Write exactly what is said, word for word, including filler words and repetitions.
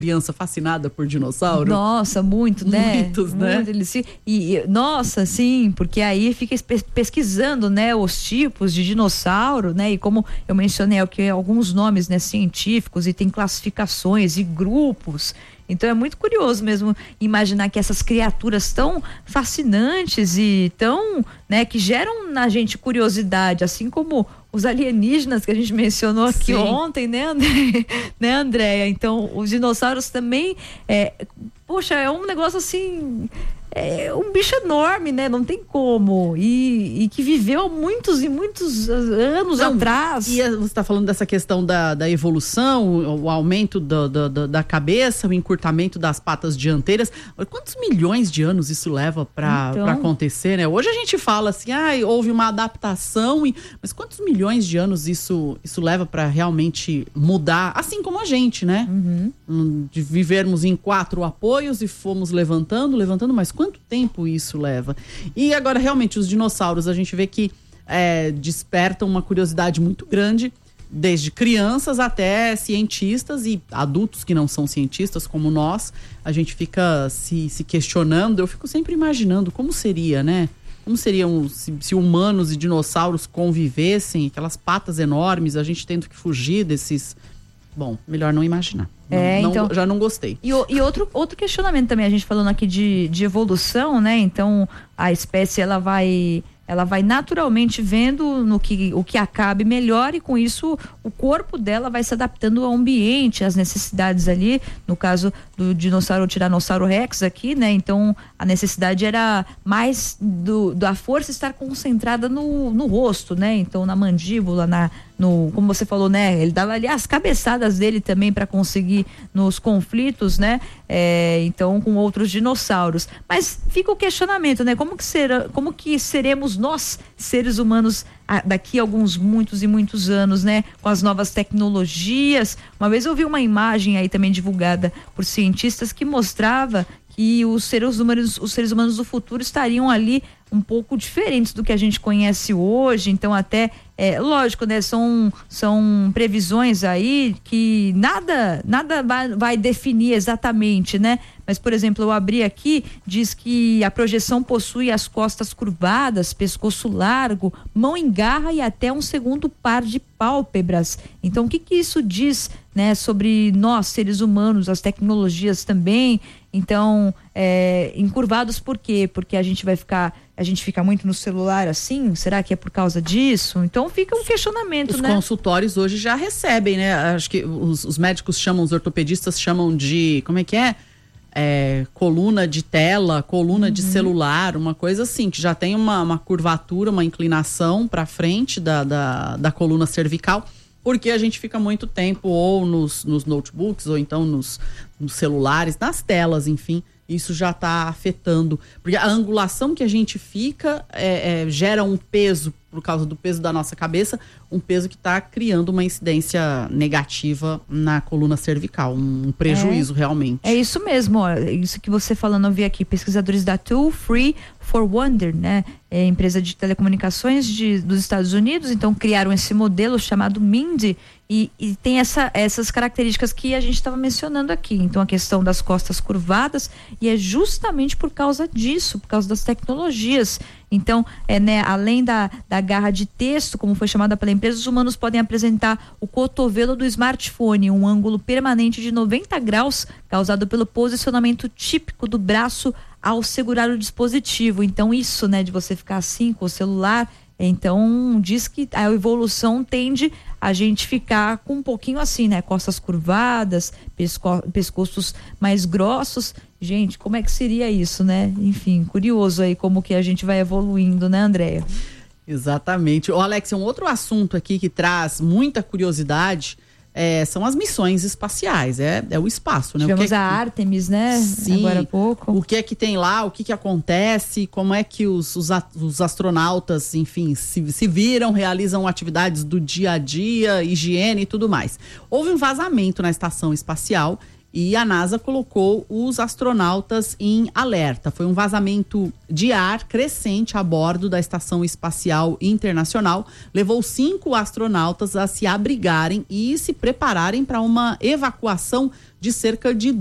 criança fascinada por dinossauro? Nossa, muito, né? Muitos, né? Muito, eles se- e, e- nossa, sim, porque aí fica espe- pesquisando, né, os tipos de dinossauro, né? E como eu mencionei aqui alguns nomes, né, científicos, e tem classificações e grupos. Então é muito curioso mesmo imaginar que essas criaturas tão fascinantes e tão, né, que geram na gente curiosidade, assim como os alienígenas que a gente mencionou aqui Sim. ontem, né, André? né, Andréia? Então, os dinossauros também, é, poxa, é um negócio assim, é um bicho enorme, né? Não tem como. E, e que viveu muitos e muitos anos Não, atrás. E você está falando dessa questão da, da evolução, o, o aumento do, do, do, da cabeça, o encurtamento das patas dianteiras. Quantos milhões de anos isso leva para Então. acontecer, né? Hoje a gente fala assim, ah, houve uma adaptação, e, mas quantos milhões de anos isso, isso leva para realmente mudar? Assim como a gente, né? Uhum. De vivermos em quatro apoios e fomos levantando, levantando, mas quanto tempo isso leva? E agora, realmente, os dinossauros, a gente vê que é, despertam uma curiosidade muito grande, desde crianças até cientistas e adultos que não são cientistas, como nós. A gente fica se, se questionando, eu fico sempre imaginando como seria, né? Como seriam se, se humanos e dinossauros convivessem, aquelas patas enormes, a gente tendo que fugir desses... Bom, melhor não imaginar. Não, É, não- então- já não gostei. E, o- e outro, outro questionamento também, a gente falando aqui de, de evolução, né? Então, a espécie, ela vai, ela vai naturalmente vendo no que, o que acabe melhor, e com isso o corpo dela vai se adaptando ao ambiente, às necessidades ali, no caso do dinossauro, o Tiranossauro Rex aqui, né? Então, a necessidade era mais do, da força estar concentrada no, no rosto, né? Então, na mandíbula, na, no, como você falou, né? Ele dava ali as cabeçadas dele também para conseguir nos conflitos, né? É, então, com outros dinossauros. Mas fica o questionamento, né? Como que será, como que seremos nós, seres humanos, a- daqui a alguns muitos e muitos anos, né? Com as novas tecnologias. Uma vez eu vi uma imagem aí também divulgada por cientistas que mostrava que os seres humanos, os seres humanos do futuro estariam ali um pouco diferentes do que a gente conhece hoje. Então, até, é, lógico, né? São, são previsões aí que nada, nada vai, vai definir exatamente, né? Mas, por exemplo, eu abri aqui, diz que a projeção possui as costas curvadas, pescoço largo, mão em garra e até um segundo par de pálpebras. Então, o que que isso diz, né, sobre nós, seres humanos, as tecnologias também? Então, é, encurvados por quê? Porque a gente vai ficar, a gente fica muito no celular assim? Será que é por causa disso? Então fica um questionamento, Os né? consultórios hoje já recebem, né? Acho que os, os médicos chamam, os ortopedistas chamam de, como é que é? É, coluna de tela, coluna Uhum. de celular, uma coisa assim, que já tem uma, uma curvatura, uma inclinação para frente da, da, da coluna cervical, porque a gente fica muito tempo ou nos, nos notebooks, ou então nos, nos celulares, nas telas, enfim. Isso já está afetando, porque a angulação que a gente fica é, é, gera um peso, por causa do peso da nossa cabeça, um peso que está criando uma incidência negativa na coluna cervical, um prejuízo realmente. É isso mesmo, ó, isso que você falando, eu vi aqui, pesquisadores da Tool Free for Wonder, né? É empresa de telecomunicações de, dos Estados Unidos, então criaram esse modelo chamado Mindy, e, e tem essa, essas características que a gente estava mencionando aqui. Então, a questão das costas curvadas, e é justamente por causa disso, por causa das tecnologias. Então, é, né, além da, da garra de texto, como foi chamada pela empresa, os humanos podem apresentar o cotovelo do smartphone, um ângulo permanente de noventa graus, causado pelo posicionamento típico do braço ao segurar o dispositivo. Então, isso, né, de você ficar assim com o celular, então diz que a evolução tende a gente ficar com um pouquinho assim, né, costas curvadas, pesco- pescoços mais grossos. Gente, como é que seria isso, né? Enfim, curioso aí como que a gente vai evoluindo, né, Andréia? Exatamente. Ô, Alex, um outro assunto aqui que traz muita curiosidade é, são as missões espaciais, é, é o espaço, né? Tivemos o que é a que... Artemis, né? Sim. Agora há pouco. O que é que tem lá, o que que acontece, como é que os, os, a- os astronautas, enfim, se, se viram, realizam atividades do dia a dia, higiene e tudo mais. Houve um vazamento na estação espacial e a NASA colocou os astronautas em alerta. Foi um vazamento de ar crescente a bordo da Estação Espacial Internacional. Levou cinco astronautas a se abrigarem e se prepararem para uma evacuação de cerca de